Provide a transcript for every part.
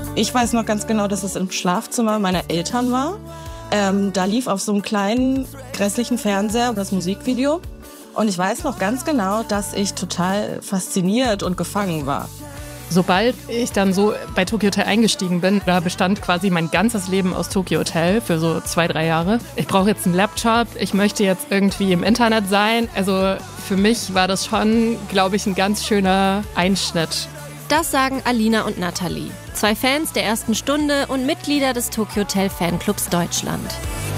Ich weiß noch ganz genau, dass es im Schlafzimmer meiner Eltern war. Da lief auf so einem kleinen, grässlichen Fernseher das Musikvideo. Und ich weiß noch ganz genau, dass ich total fasziniert und gefangen war. Sobald ich dann so bei Tokyo Hotel eingestiegen bin, da bestand quasi mein ganzes Leben aus Tokyo Hotel für so 2-3 Jahre. Ich brauche jetzt einen Laptop, ich möchte jetzt irgendwie im Internet sein. Also für mich war das schon, glaube ich, ein ganz schöner Einschnitt. Das sagen Alina und Nathalie, 2 Fans der ersten Stunde und Mitglieder des Tokyo Hotel Fanclubs Deutschland.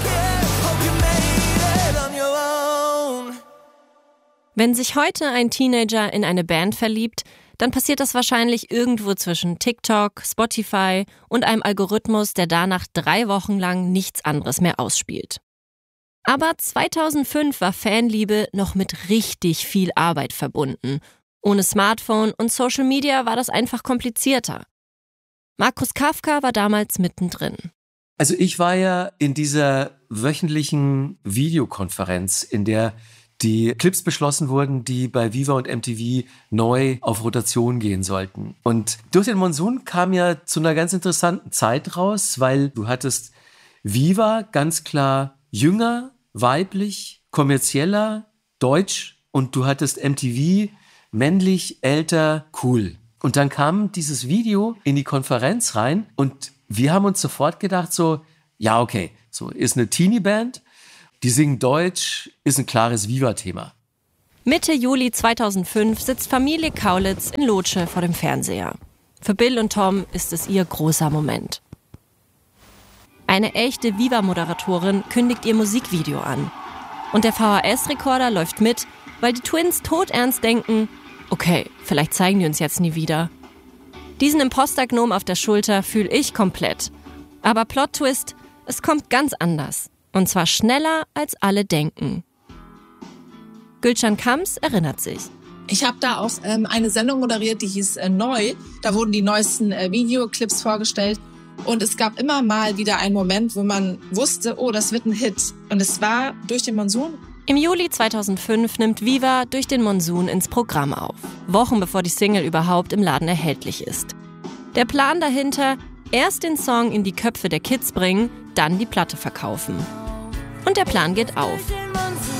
Wenn sich heute ein Teenager in eine Band verliebt, dann passiert das wahrscheinlich irgendwo zwischen TikTok, Spotify und einem Algorithmus, der danach 3 Wochen lang nichts anderes mehr ausspielt. Aber 2005 war Fanliebe noch mit richtig viel Arbeit verbunden. Ohne Smartphone und Social Media war das einfach komplizierter. Markus Kafka war damals mittendrin. Also ich war ja in dieser wöchentlichen Videokonferenz, in der die Clips beschlossen wurden, die bei Viva und MTV neu auf Rotation gehen sollten. Und durch den Monsun kam ja zu einer ganz interessanten Zeit raus, weil du hattest Viva ganz klar jünger, weiblich, kommerzieller, deutsch und du hattest MTV männlich, älter, cool. Und dann kam dieses Video in die Konferenz rein und wir haben uns sofort gedacht so, ja okay, so ist eine Teenie-Band, die singen Deutsch, ist ein klares Viva-Thema. Mitte Juli 2005 sitzt Familie Kaulitz in Lotsche vor dem Fernseher. Für Bill und Tom ist es ihr großer Moment. Eine echte Viva-Moderatorin kündigt ihr Musikvideo an. Und der VHS-Rekorder läuft mit, weil die Twins todernst denken, okay, vielleicht zeigen die uns jetzt nie wieder. Diesen Imposter-Gnom auf der Schulter fühle ich komplett. Aber Plot-Twist, es kommt ganz anders. Und zwar schneller, als alle denken. Gülcan Kams erinnert sich. Ich habe da auch eine Sendung moderiert, die hieß Neu. Da wurden die neuesten Videoclips vorgestellt. Und es gab immer mal wieder einen Moment, wo man wusste, oh, das wird ein Hit. Und es war durch den Monsun. Im Juli 2005 nimmt Viva Durch den Monsun ins Programm auf. Wochen bevor die Single überhaupt im Laden erhältlich ist. Der Plan dahinter, erst den Song in die Köpfe der Kids bringen, dann die Platte verkaufen. Und der Plan geht auf.